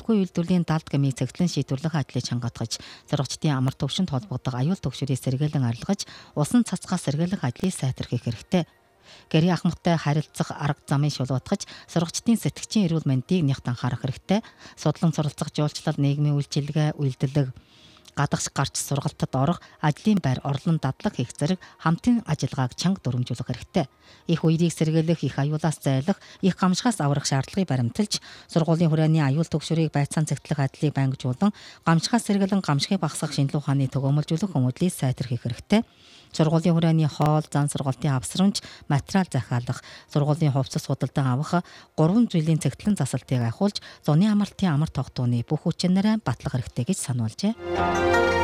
төлөвлөгөө үйлдвэрлэлийн далд гмийг цэгцлэн шийдвэрлэх ажлыг чангатгаж, сургачдын амар төвшөнд холбогдох аюул төгшөрийг сэргээлэн арилгаж, усан цацгаас сэргээлэх ажлыг сайтархах хэрэгтэй. Гэрийн ахмадтай харилцах арга замыг шулуутгаж, сургачдын сэтгчийн эрүүл мэндийг нягт анхаарах хэрэгтэй. Судлан суралцах жуулчлал, нийгмийн үйлчилгээ, үйлдэлэг, гадагш гарч сургалтад орох, ажлын байр, орлон дадлаг хийх зэрэг хамтын ажиллагааг чанга дүрмжүүлэх хэрэгтэй. Их үерийг сэргээлэх, их аюулаас зайлах, их гамшихаас аврах шаардлагыг баримталж, сургуулийн хүрээний аюул төгшөрийг байцаан цэгтлэх ажлыг байнгжуулан, гамшихаас сэргээлэн гамшихыг багасгах шинжилгээ ухааны төгөөмөлжүүлэх хүмүүжлийг сайтархах хэрэгтэй. Сургуулийн хүрээний хоол, зан сургалтын авсрамж, материал захиалах, сургуулийн хувцас худалдан авах 3 жилийн цэгтлэн засалтыг ахиулж, зуны амралтын амар тогтооны бүх хүчинээрээ батлах хэрэгтэй гэж сануулжээ.